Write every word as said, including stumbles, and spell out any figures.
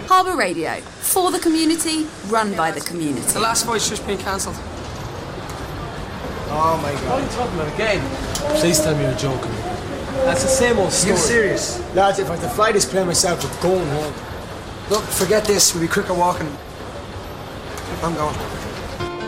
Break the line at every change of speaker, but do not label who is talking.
Harbour Radio, for the community, run by the community.
The last fight's just been cancelled.
Oh my God.
What are you talking about again? Please tell me you're joking. That's the same old story.
You serious? Lads, if I had to fly this plane myself, we're going home. Look, forget this. We'll be quicker walking. I'm going.